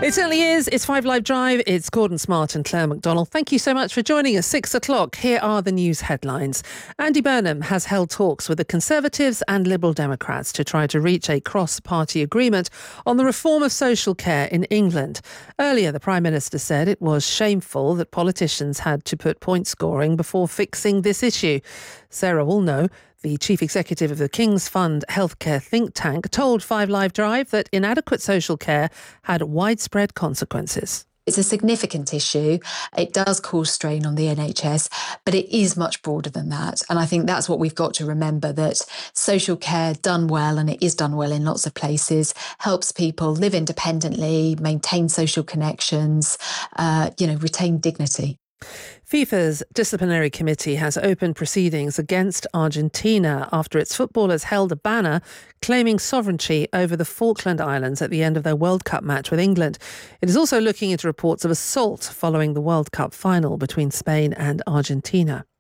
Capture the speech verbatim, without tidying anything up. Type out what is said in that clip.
It certainly is. It's Five Live Drive. It's Gordon Smart and Claire McDonald. Thank you so much for joining us. Six o'clock. Here are the news headlines. Andy Burnham has held talks with the Conservatives and Liberal Democrats to try to reach a cross-party agreement on the reform of social care in England. Earlier, the Prime Minister said it was shameful that politicians had to put point scoring before fixing this issue. Sarah Woolnough, the chief executive of the King's Fund healthcare think tank, told Five Live Drive that inadequate social care had widespread consequences. It's a significant issue. It does cause strain on the N H S, but it is much broader than that. And I think that's what we've got to remember, that social care done well, and it is done well in lots of places, helps people live independently, maintain social connections, uh, you know, retain dignity. FIFA's disciplinary committee has opened proceedings against Argentina after its footballers held a banner claiming sovereignty over the Falkland Islands at the end of their World Cup match with England. It is also looking into reports of assault following the World Cup final between Spain and Argentina.